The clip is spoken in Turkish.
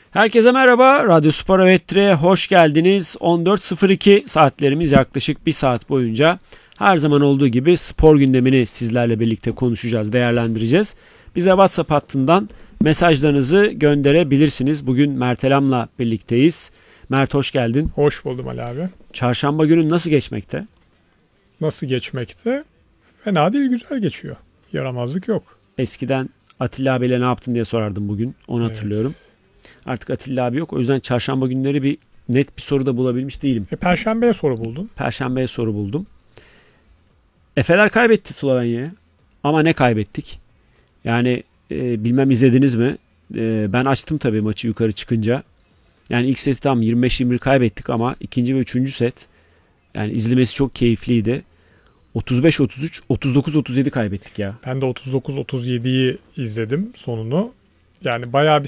Herkese merhaba. Radyo Spor Avetre'ye hoş geldiniz. 14.02 saatlerimiz yaklaşık bir saat boyunca her zaman olduğu gibi spor gündemini sizlerle birlikte konuşacağız, değerlendireceğiz. Bize WhatsApp hattından mesajlarınızı gönderebilirsiniz. Bugün Mert Elam'la birlikteyiz. Mert hoş geldin. Hoş buldum Ali abi. Çarşamba günün nasıl geçmekte? Nasıl geçmekte? Fena değil, güzel geçiyor. Yaramazlık yok. Eskiden Atilla abiyle ne yaptın diye sorardım bugün. Onu hatırlıyorum. Artık Atilla abi yok. O yüzden çarşamba günleri bir net bir soru da bulabilmiş değilim. Perşembeye soru buldun. Perşembeye soru buldum. Efeler kaybetti Slovenya'ya. Ama ne kaybettik? Yani bilmem izlediniz mi? Ben açtım tabii maçı yukarı çıkınca. Yani ilk seti tam 25-21 kaybettik ama ikinci ve üçüncü set yani izlemesi çok keyifliydi. 35-33, 39-37 kaybettik ya. Ben de 39-37'yi izledim sonunu. Yani bayağı bir